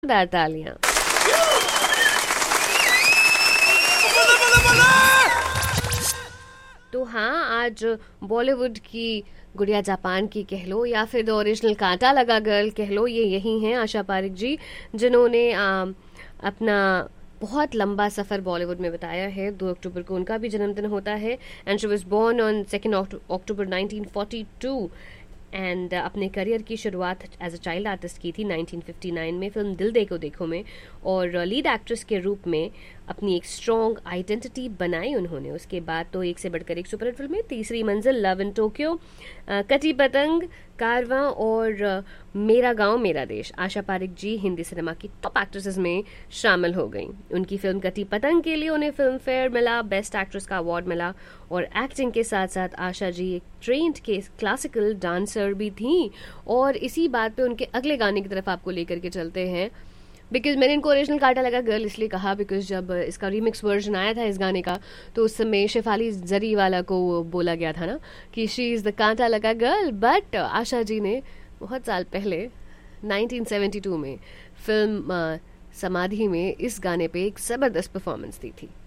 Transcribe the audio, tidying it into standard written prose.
जोरदार तालियां। तो हाँ, आज बॉलीवुड की गुड़िया जापान की कह लो या फिर द ओरिजिनल कांटा लगा गर्ल कह लो, ये यही हैं आशा पारिक जी, जिन्होंने अपना बहुत लंबा सफ़र बॉलीवुड में बताया है। 2 अक्टूबर को उनका भी जन्मदिन होता है and she was born on 2 October 1942 and अपने करियर की शुरुआत एज अ चाइल्ड आर्टिस्ट की थी 1959 में फिल्म दिल दे को देखो में, और लीड एक्ट्रेस के रूप में अपनी एक स्ट्रॉन्ग आइडेंटिटी बनाई उन्होंने। उसके बाद तो एक से बढ़कर एक सुपरहिट फिल्में, तीसरी मंजिल, लव इन टोक्यो, कटी पतंग, कारवां और मेरा गांव मेरा देश। आशा पारिक जी हिंदी सिनेमा की टॉप एक्ट्रेसेस में शामिल हो गई। उनकी फिल्म कटी पतंग के लिए उन्हें फिल्म फेयर मिला, बेस्ट एक्ट्रेस का अवार्ड मिला, और एक्टिंग के साथ साथ आशा जी एक ट्रेंड के क्लासिकल डांसर भी थी। और इसी बात पे उनके अगले गाने की तरफ आपको लेकर के चलते हैं, बिकॉज मैंने इनको ओरिजिनल कांटा लगा गर्ल इसलिए कहा बिकॉज जब इसका रीमिक्स वर्जन आया था इस गाने का, तो उस समय शेफाली जरी वाला को बोला गया था ना कि शी इज़ द कांटा लगा गर्ल, बट आशा जी ने बहुत साल पहले 1972 में फिल्म समाधि में इस गाने पे एक ज़बरदस्त परफॉर्मेंस दी थी।